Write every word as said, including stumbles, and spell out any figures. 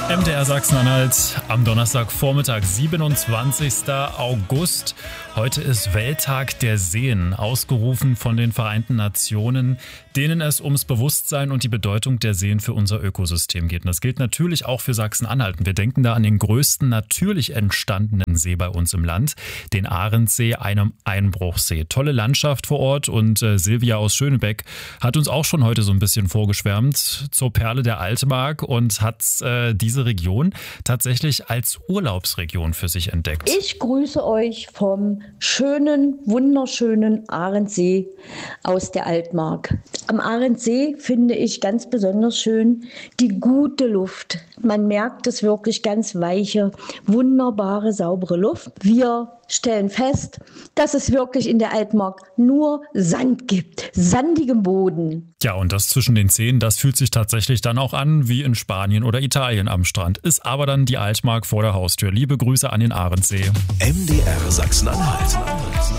M D R Sachsen-Anhalt am Donnerstagvormittag, siebenundzwanzigster August. Heute ist Welttag der Seen, ausgerufen von den Vereinten Nationen, denen es ums Bewusstsein und die Bedeutung der Seen für unser Ökosystem geht. Und das gilt natürlich auch für Sachsen-Anhalt. Wir denken da an den größten natürlich entstandenen See bei uns im Land, den Arendsee, einem Einbruchsee. Tolle Landschaft vor Ort und äh, Silvia aus Schönebeck hat uns auch schon heute so ein bisschen vorgeschwärmt zur Perle der Altmark und hat äh, diese Region tatsächlich als Urlaubsregion für sich entdeckt. Ich grüße euch vom schönen, wunderschönen Arendsee aus der Altmark. Am Arendsee finde ich ganz besonders schön die gute Luft. Man merkt es wirklich, ganz weiche, wunderbare, saubere Luft. Wir stellen fest, dass es wirklich in der Altmark nur Sand gibt, sandigen Boden. Ja, und das zwischen den Zähnen, das fühlt sich tatsächlich dann auch an wie in Spanien oder Italien am Strand. Ist aber dann die Altmark vor der Haustür. Liebe Grüße an den Arendsee. M D R Sachsen-Anhalt.